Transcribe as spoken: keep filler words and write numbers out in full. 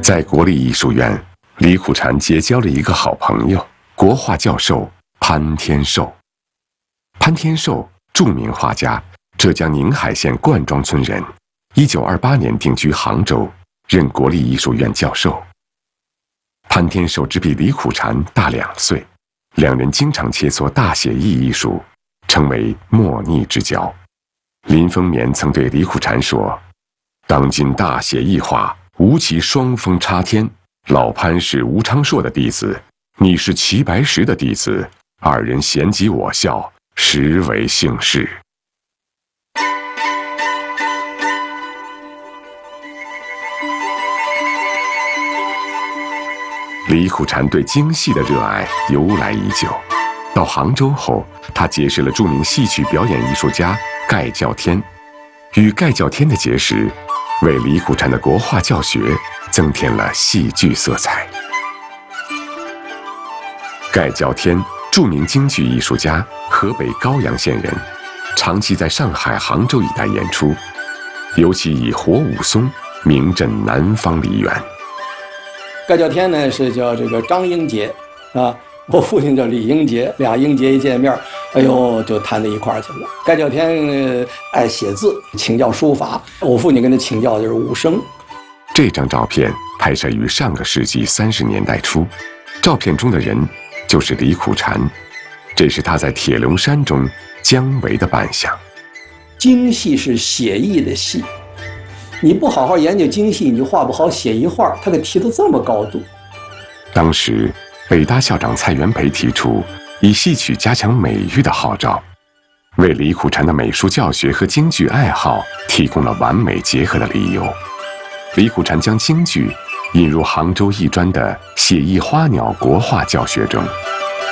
在国立艺术院，李苦禅结交了一个好朋友，国画教授潘天寿。潘天寿，著名画家，浙江宁海县灌庄村人，一九二八年定居杭州，任国立艺术院教授。潘天寿只比李苦禅大两岁，两人经常切磋大写意艺术，成为莫逆之交。林风眠曾对李苦禅说：“当今大写意画无其双峰插天，老潘是吴昌硕的弟子，你是齐白石的弟子，二人贤及我校，实为幸事。”李苦禅对京戏的热爱由来已久。到杭州后，他结识了著名戏曲表演艺术家盖叫天。与盖叫天的结识，为李苦禅的国画教学增添了戏剧色彩。盖叫天，著名京剧艺术家，河北高阳县人，长期在上海、杭州一带演出，尤其以活武松名震南方梨园。 盖叫天呢是叫这个张英杰啊，我父亲叫李英杰，俩英杰一见面，哎呦就谈到一块儿去了。盖叫天、呃、爱写字，请教书法，我父亲跟他请教就是武生。 这张照片拍摄于上个世纪三十年代初，照片中的人就是李苦禅，这是他在铁笼山中姜维的扮相。 京戏是写意的戏，你不好好研究京戏，你就画不好写意画，他给提到这么高度。 当时北大校长蔡元培提出以戏曲加强美育的号召，为李苦禅的美术教学和京剧爱好提供了完美结合的理由。李苦禅将京剧引入杭州艺专的写意花鸟国画教学中。